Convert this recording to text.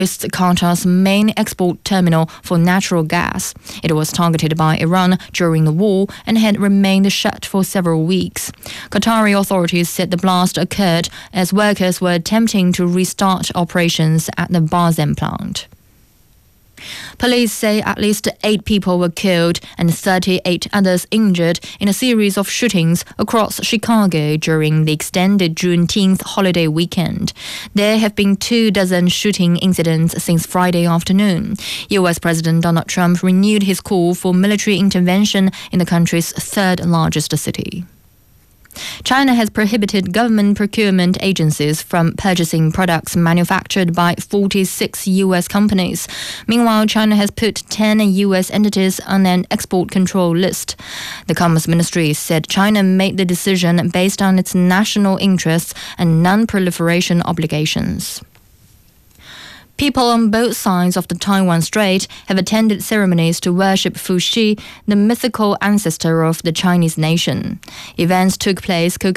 Qatar's main export terminal for natural gas. It was targeted by Iran during the war and had remained shut for several weeks. Qatari authorities said the blast occurred as workers were attempting to restart operations at the Barzan plant. Police say at least 8 people were killed and 38 others injured in a series of shootings across Chicago during the extended Juneteenth holiday weekend. There have been 24 shooting incidents since Friday afternoon. U.S. President Donald Trump renewed his call for military intervention in the country's third largest city. China has prohibited government procurement agencies from purchasing products manufactured by 46 U.S. companies. Meanwhile, China has put 10 U.S. entities on an export control list. The Commerce Ministry said China made the decision based on its national interests and non-proliferation obligations. People on both sides of the Taiwan Strait have attended ceremonies to worship Fuxi, the mythical ancestor of the Chinese nation. Events took place